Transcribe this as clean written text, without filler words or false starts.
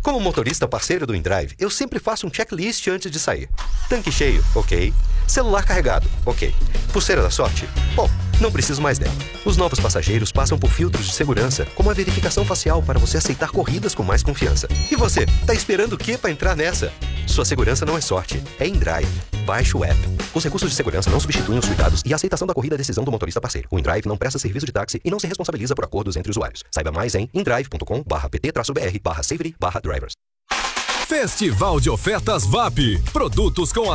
Como motorista parceiro do InDrive, eu sempre faço um checklist antes de sair. Tanque cheio, ok. Celular carregado, ok. Pulseira da sorte? Bom, não preciso mais dela. Os novos passageiros passam por filtros de segurança, como a verificação facial para você aceitar corridas com mais confiança. E você, tá esperando o quê para entrar nessa? Sua segurança não é sorte, é InDrive. Baixe o app. Os recursos de segurança não substituem os cuidados e a aceitação da corrida é decisão do motorista parceiro. O InDrive não presta serviço de táxi e não se responsabiliza por acordos entre usuários. Saiba mais em indrive.com/pt-br/safety/drivers. Festival de Ofertas VAP. Produtos com